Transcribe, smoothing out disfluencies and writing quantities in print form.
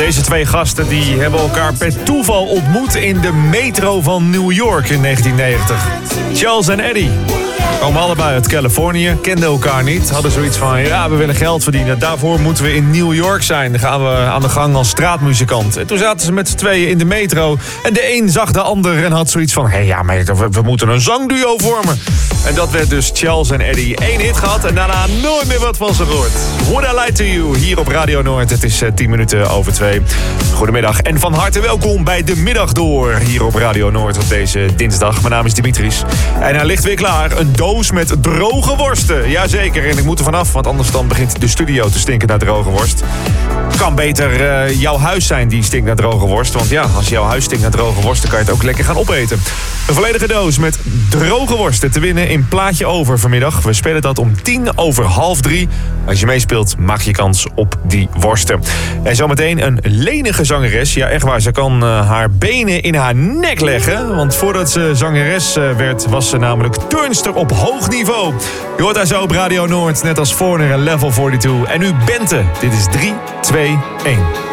Deze twee gasten die hebben elkaar per toeval ontmoet in de metro van New York in 1990. Charles en Eddie komen allebei uit Californië, kenden elkaar niet. Hadden zoiets van, ja, we willen geld verdienen. Daarvoor moeten we in New York zijn. Dan gaan we aan de gang als straatmuzikant. En toen zaten ze met z'n tweeën in de metro. En de een zag de ander en had zoiets van... we moeten een zangduo vormen. En dat werd dus Charles en Eddie. 1 hit gehad en daarna nooit meer wat van ze gehoord. Would I Lie To You, hier op Radio Noord. Het is 10 minuten over 2. Goedemiddag en van harte welkom bij de Middag Door. Hier op Radio Noord op deze dinsdag. Mijn naam is Dimitris. En hij ligt weer klaar. Een doos met droge worsten. Jazeker, en ik moet er vanaf, want anders dan begint de studio te stinken naar droge worst. Kan beter jouw huis zijn die stinkt naar droge worst. Want ja, als jouw huis stinkt naar droge worst, dan kan je het ook lekker gaan opeten. Een volledige doos met droge worsten te winnen in Plaatje Over vanmiddag. We spelen dat om 2:10. Als je meespeelt, maak je kans op die worsten. En zometeen een lenige zangeres. Ja, echt waar, ze kan haar benen in haar nek leggen. Want voordat ze zangeres werd, was ze namelijk turnster op hoog niveau. Je hoort haar zo op Radio Noord, net als Foreigner en Level 42. En nu Bente. Dit is 3, 2, 1.